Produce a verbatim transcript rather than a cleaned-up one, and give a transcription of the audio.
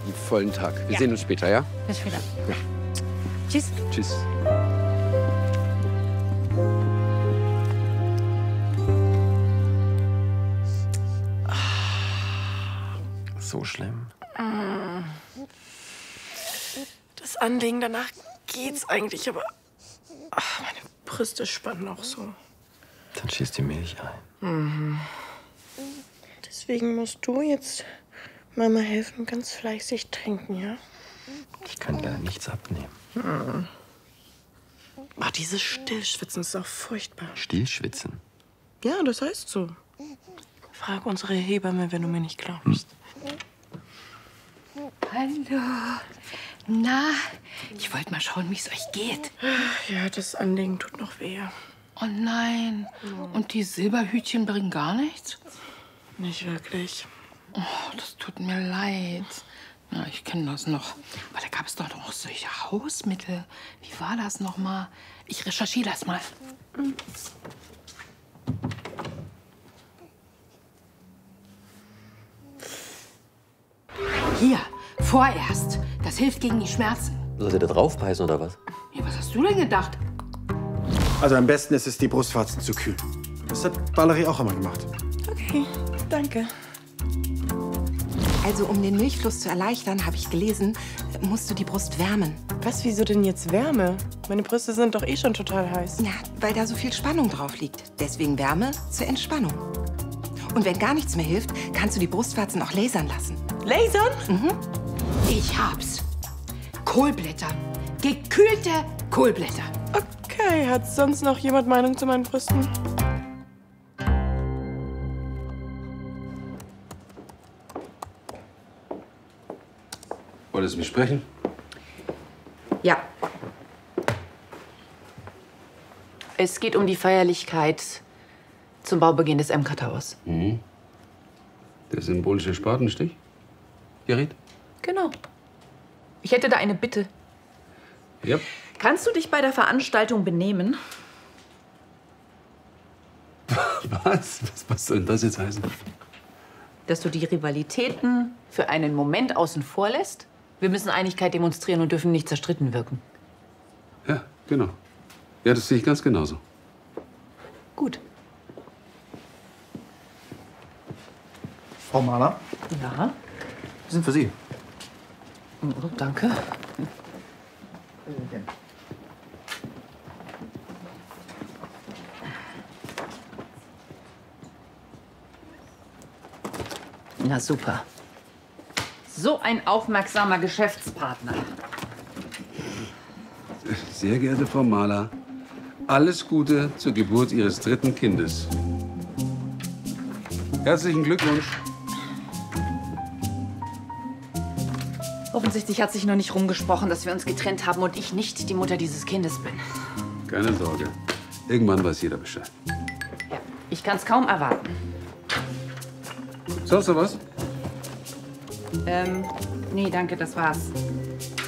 einen vollen Tag. Wir Ja. sehen uns später, ja? Bis später. Ja. Tschüss. Tschüss. So schlimm. Das Anlegen danach geht's eigentlich, aber ach, meine Brüste spannen auch so. Dann schießt die Milch ein. Mhm. Deswegen musst du jetzt Mama helfen, ganz fleißig trinken, ja? Ich kann leider nichts abnehmen. Mhm. Ach, dieses Stillschwitzen ist auch furchtbar. Stillschwitzen? Ja, das heißt so. Frag unsere Hebamme, wenn du mir nicht glaubst. Hallo. Na, ich wollte mal schauen, wie es euch geht. Ja, das Anlegen tut noch weh. Oh nein. Und die Silberhütchen bringen gar nichts? Nicht wirklich. Oh, das tut mir leid. Na, ich kenne das noch. Aber da gab es doch noch solche Hausmittel. Wie war das noch mal? Ich recherchiere das mal. Hier, vorerst. Das hilft gegen die Schmerzen. Soll sie da draufbeißen oder was? Ja, was hast du denn gedacht? Also am besten ist es, die Brustwarzen zu kühlen. Das hat Valerie auch immer gemacht. Okay, danke. Also, um den Milchfluss zu erleichtern, habe ich gelesen, musst du die Brust wärmen. Was, wieso denn jetzt Wärme? Meine Brüste sind doch eh schon total heiß. Ja, weil da so viel Spannung drauf liegt. Deswegen Wärme zur Entspannung. Und wenn gar nichts mehr hilft, kannst du die Brustwarzen auch lasern lassen. Lasern? Mhm. Ich hab's. Kohlblätter. Gekühlte Kohlblätter. Okay, hat sonst noch jemand Meinung zu meinen Brüsten? Wolltest du mich sprechen? Ja. Es geht um die Feierlichkeit zum Baubeginn des M K Towers. Mhm. Der symbolische Spatenstich? Gerät? Genau. Ich hätte da eine Bitte. Ja. Kannst du dich bei der Veranstaltung benehmen? Was? Was? Was soll denn das jetzt heißen? Dass du die Rivalitäten für einen Moment außen vor lässt? Wir müssen Einigkeit demonstrieren und dürfen nicht zerstritten wirken. Ja, genau. Ja, das sehe ich ganz genauso. Gut. Frau Mahler, Ja, die sind für Sie. oh, danke. Na super. So ein aufmerksamer Geschäftspartner. Sehr geehrte Frau Mahler, alles Gute zur Geburt Ihres dritten Kindes. Herzlichen Glückwunsch. Offensichtlich hat sich noch nicht rumgesprochen, dass wir uns getrennt haben und ich nicht die Mutter dieses Kindes bin. Keine Sorge. Irgendwann weiß jeder Bescheid. Ja, ich kann es kaum erwarten. Sonst noch was? Ähm, nee, danke, das war's.